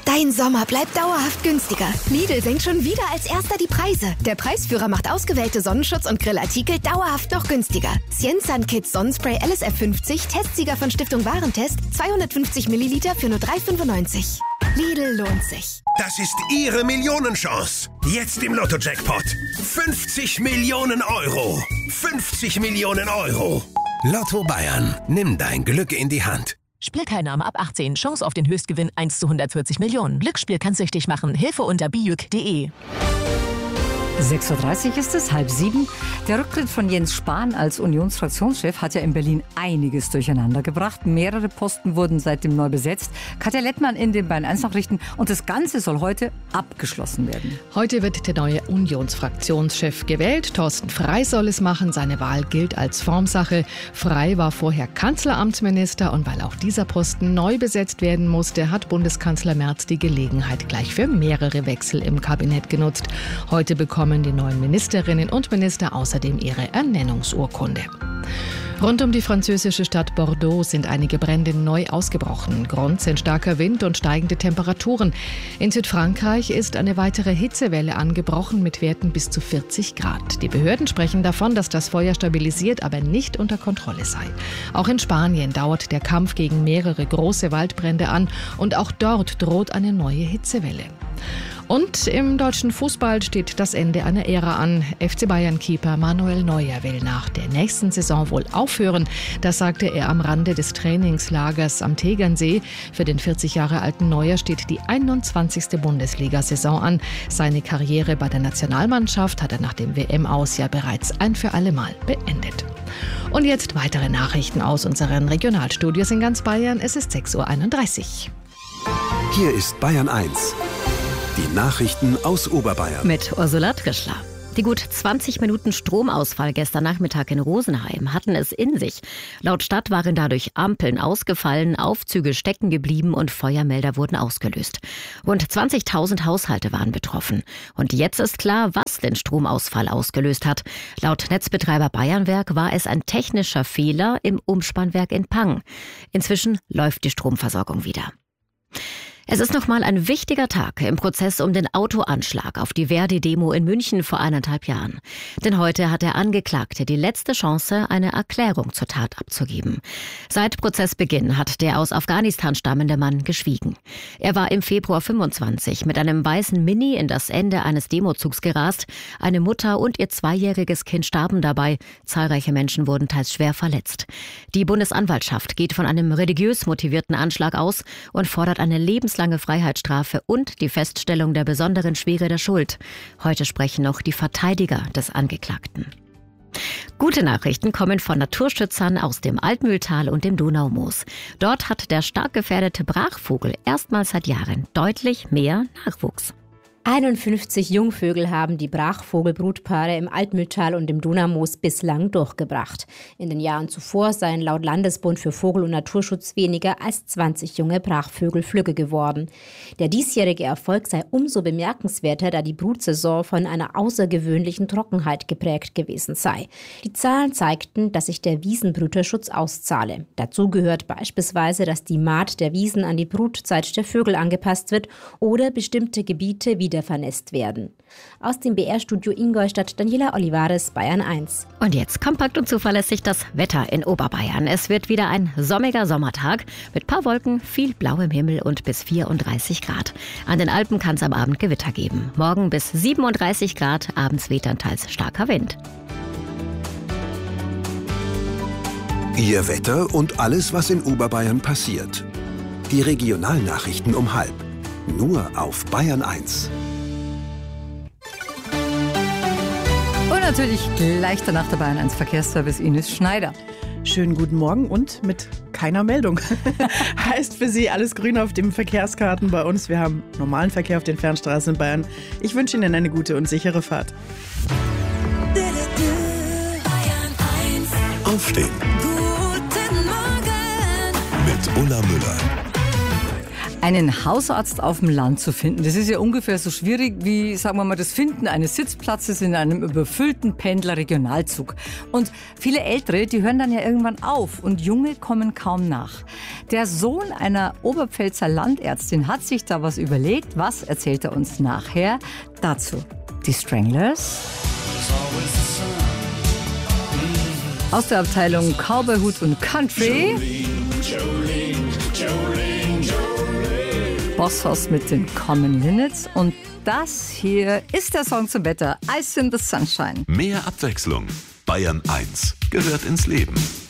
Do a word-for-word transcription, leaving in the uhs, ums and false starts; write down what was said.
Dein Sommer bleibt dauerhaft günstiger. Lidl senkt schon wieder als erster die Preise. Der Preisführer macht ausgewählte Sonnenschutz- und Grillartikel dauerhaft noch günstiger. Cienzan Kids Sonnenspray L S F fünfzig, Testsieger von Stiftung Warentest, zweihundertfünfzig Milliliter für nur drei Euro fünfundneunzig. Lidl lohnt sich. Das ist Ihre Millionenchance. Jetzt im Lotto-Jackpot. fünfzig Millionen Euro. fünfzig Millionen Euro. Lotto Bayern. Nimm dein Glück in die Hand. Spielteilnahme ab achtzehn. Chance auf den Höchstgewinn eins zu hundertvierzig Millionen. Glücksspiel kann süchtig machen. Hilfe unter bijuk punkt de. sechs Uhr dreißig ist es, halb sieben. Der Rücktritt von Jens Spahn als Unionsfraktionschef hat ja in Berlin einiges durcheinander gebracht. Mehrere Posten wurden seitdem neu besetzt. Katja Lettmann in den Bayern eins Nachrichten. Und das Ganze soll heute abgeschlossen werden. Heute wird der neue Unionsfraktionschef gewählt. Thorsten Frey soll es machen. Seine Wahl gilt als Formsache. Frey war vorher Kanzleramtsminister. Und weil auch dieser Posten neu besetzt werden musste, hat Bundeskanzler Merz die Gelegenheit gleich für mehrere Wechsel im Kabinett genutzt. Heute bekommen die neuen Ministerinnen und Minister außerdem ihre Ernennungsurkunde. Rund um die französische Stadt Bordeaux sind einige Brände neu ausgebrochen. Grund sind starker Wind und steigende Temperaturen. In Südfrankreich ist eine weitere Hitzewelle angebrochen mit Werten bis zu vierzig Grad. Die Behörden sprechen davon, dass das Feuer stabilisiert, aber nicht unter Kontrolle sei. Auch in Spanien dauert der Kampf gegen mehrere große Waldbrände an und auch dort droht eine neue Hitzewelle. Und im deutschen Fußball steht das Ende einer Ära an. F C Bayern-Keeper Manuel Neuer will nach der nächsten Saison wohl aufhören. Das sagte er am Rande des Trainingslagers am Tegernsee. Für den vierzig Jahre alten Neuer steht die einundzwanzigste Bundesliga-Saison an. Seine Karriere bei der Nationalmannschaft hat er nach dem W M-Aus ja bereits ein für alle Mal beendet. Und jetzt weitere Nachrichten aus unseren Regionalstudios in ganz Bayern. Es ist sechs Uhr einunddreißig. Hier ist Bayern eins. Die Nachrichten aus Oberbayern. Mit Ursula Trischler. Die gut zwanzig Minuten Stromausfall gestern Nachmittag in Rosenheim hatten es in sich. Laut Stadt waren dadurch Ampeln ausgefallen, Aufzüge stecken geblieben und Feuermelder wurden ausgelöst. Rund zwanzigtausend Haushalte waren betroffen. Und jetzt ist klar, was den Stromausfall ausgelöst hat. Laut Netzbetreiber Bayernwerk war es ein technischer Fehler im Umspannwerk in Pang. Inzwischen läuft die Stromversorgung wieder. Es ist nochmal ein wichtiger Tag im Prozess um den Autoanschlag auf die Verdi-Demo in München vor eineinhalb Jahren. Denn heute hat der Angeklagte die letzte Chance, eine Erklärung zur Tat abzugeben. Seit Prozessbeginn hat der aus Afghanistan stammende Mann geschwiegen. Er war im Februar fünfundzwanzig mit einem weißen Mini in das Ende eines Demozugs gerast. Eine Mutter und ihr zweijähriges Kind starben dabei. Zahlreiche Menschen wurden teils schwer verletzt. Die Bundesanwaltschaft geht von einem religiös motivierten Anschlag aus und fordert eine lebenslange lange Freiheitsstrafe und die Feststellung der besonderen Schwere der Schuld. Heute sprechen noch die Verteidiger des Angeklagten. Gute Nachrichten kommen von Naturschützern aus dem Altmühltal und dem Donaumoos. Dort hat der stark gefährdete Brachvogel erstmals seit Jahren deutlich mehr Nachwuchs. einundfünfzig Jungvögel haben die Brachvogelbrutpaare im Altmühltal und im Donaumoos bislang durchgebracht. In den Jahren zuvor seien laut Landesbund für Vogel- und Naturschutz weniger als zwanzig junge Brachvögel flügge geworden. Der diesjährige Erfolg sei umso bemerkenswerter, da die Brutsaison von einer außergewöhnlichen Trockenheit geprägt gewesen sei. Die Zahlen zeigten, dass sich der Wiesenbrüterschutz auszahle. Dazu gehört beispielsweise, dass die Mahd der Wiesen an die Brutzeit der Vögel angepasst wird oder bestimmte Gebiete wieder vernässt werden. Aus dem B R-Studio Ingolstadt, Daniela Olivares, Bayern eins. Und jetzt kompakt und zuverlässig das Wetter in Oberbayern. Es wird wieder ein sonniger Sommertag mit paar Wolken, viel blauem Himmel und bis vierunddreißig Grad. An den Alpen kann es am Abend Gewitter geben. Morgen bis siebenunddreißig Grad, abends weht dann teils starker Wind. Ihr Wetter und alles, was in Oberbayern passiert. Die Regionalnachrichten um halb. Nur auf Bayern eins. Und natürlich gleich danach der Bayern eins Verkehrsservice Ines Schneider. Schönen guten Morgen und mit keiner Meldung. Heißt für Sie alles grün auf den Verkehrskarten bei uns. Wir haben normalen Verkehr auf den Fernstraßen in Bayern. Ich wünsche Ihnen eine gute und sichere Fahrt. Aufstehen. Guten Morgen Mit Ulla Müller. Einen Hausarzt auf dem Land zu finden, das ist ja ungefähr so schwierig wie, sagen wir mal, das Finden eines Sitzplatzes in einem überfüllten Pendler-Regionalzug. Und viele Ältere, die hören dann ja irgendwann auf und Junge kommen kaum nach. Der Sohn einer Oberpfälzer Landärztin hat sich da was überlegt. Was erzählt er uns nachher? Dazu die Stranglers. Aus der Abteilung Cowboy-Hut und Country. Bosshaus mit den Common Linnets. Und das hier ist der Song zum Wetter. Ice in the Sunshine. Mehr Abwechslung. Bayern eins gehört ins Leben.